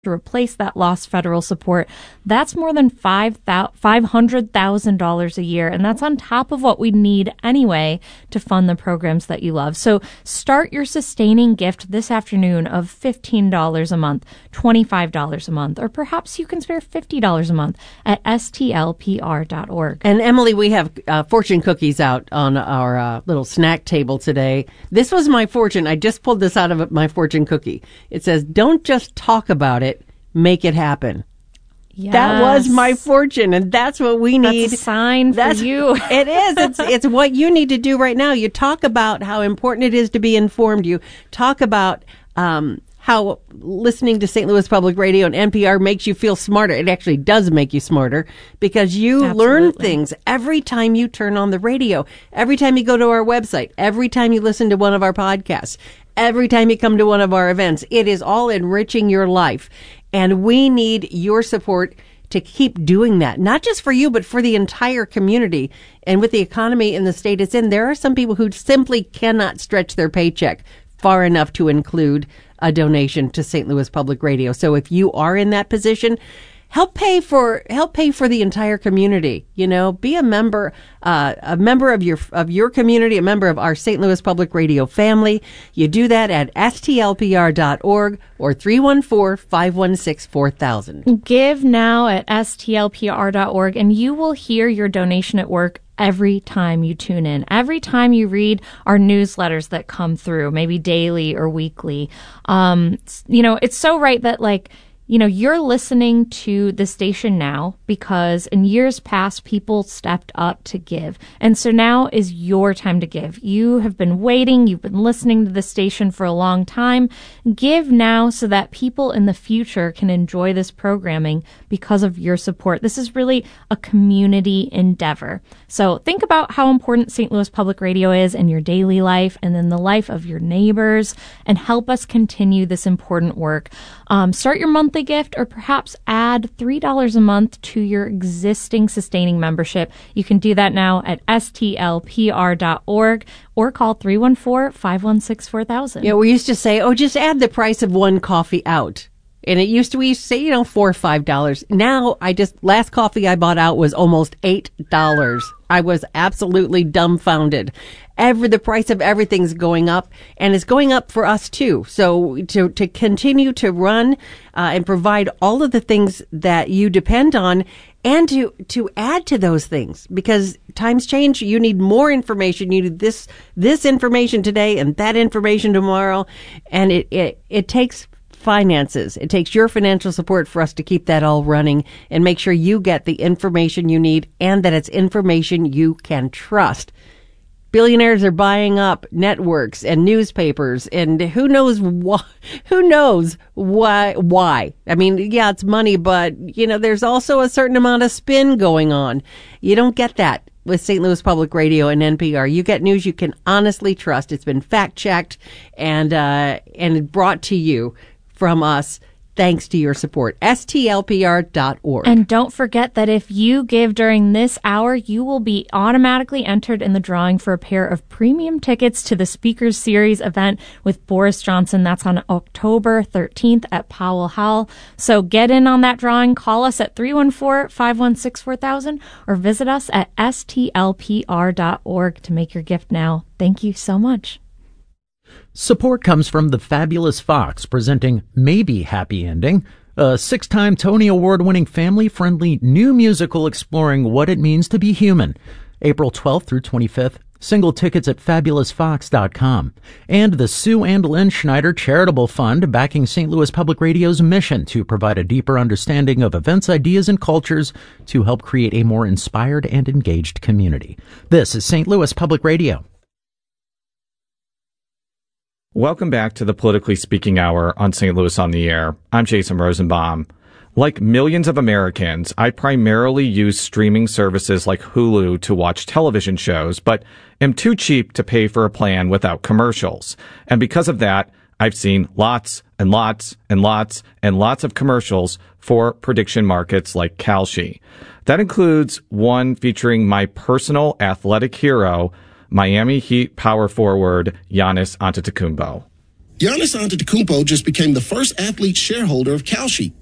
to replace that lost federal support. That's more than $500,000 a year. And that's on top of what we need anyway to fund the programs that you love. So start your sustaining gift this afternoon of $15 a month, $25 a month, or perhaps you can spare $50 a month at stlpr.org. And Emily, we have fortune cookies out on our little snack table today. This was my fortune. I just pulled this out of my fortune cookie. It says, don't just talk about it, make it happen. Yes. That was my fortune, and that's what we need. That's a sign for you. It is. It's what you need to do right now. You talk about how important it is to be informed. You talk about how listening to St. Louis Public Radio and NPR makes you feel smarter. It actually does make you smarter because you learn things every time you turn on the radio, every time you go to our website, every time you listen to one of our podcasts, every time you come to one of our events. It is all enriching your life. And we need your support to keep doing that, not just for you, but for the entire community. And with the economy in the state it's in, there are some people who simply cannot stretch their paycheck far enough to include a donation to St. Louis Public Radio. So if you are in that position, help pay for the entire community. You know, be a member of your community, a member of our St. Louis Public Radio family. You do that at stlpr.org or 314-516-4000. Give now at stlpr.org, and you will hear your donation at work every time you tune in, every time you read our newsletters that come through, maybe daily or weekly. It's so right that you're listening to the station now because in years past, people stepped up to give. And so now is your time to give. You have been waiting. You've been listening to the station for a long time. Give now so that people in the future can enjoy this programming because of your support. This is really a community endeavor. So think about how important St. Louis Public Radio is in your daily life and in the life of your neighbors, and help us continue this important work. Start your monthly gift, or perhaps add $3 a month to your existing sustaining membership. You can do that now at stlpr.org or call 314-516-4000. Yeah, we used to say, just add the price of one coffee out. And we used to say, $4 or $5. Now, last coffee I bought out was almost $8. I was absolutely dumbfounded. The price of everything's going up, and it's going up for us too. So to continue to run and provide all of the things that you depend on, and to add to those things, because times change. You need more information. You need this information today and that information tomorrow, and it takes finances. It takes your financial support for us to keep that all running and make sure you get the information you need, and that it's information you can trust. Billionaires are buying up networks and newspapers, and who knows why. I mean, yeah, it's money, but there's also a certain amount of spin going on. You don't get that with St. Louis Public Radio and NPR. You get news you can honestly trust. It's been fact checked and brought to you from us, thanks to your support. stlpr.org. And don't forget that if you give during this hour, you will be automatically entered in the drawing for a pair of premium tickets to the Speakers Series event with Boris Johnson. That's on October 13th at Powell Hall. So get in on that drawing. Call us at 314-516-4000 or visit us at stlpr.org to make your gift now. Thank you so much. Support comes from the Fabulous Fox, presenting Maybe Happy Ending, a 6-time Tony Award-winning family-friendly new musical exploring what it means to be human. April 12th through 25th, single tickets at fabulousfox.com. And the Sue and Lynn Schneider Charitable Fund, backing St. Louis Public Radio's mission to provide a deeper understanding of events, ideas, and cultures to help create a more inspired and engaged community. This is St. Louis Public Radio. Welcome back to the Politically Speaking Hour on St. Louis on the Air. I'm Jason Rosenbaum. Like millions of Americans, I primarily use streaming services like Hulu to watch television shows, but am too cheap to pay for a plan without commercials. And because of that, I've seen lots and lots and lots and lots of commercials for prediction markets like Kalshi. That includes one featuring my personal athletic hero, Miami Heat power forward Giannis Antetokounmpo. Giannis Antetokounmpo just became the first athlete shareholder of Kalshi.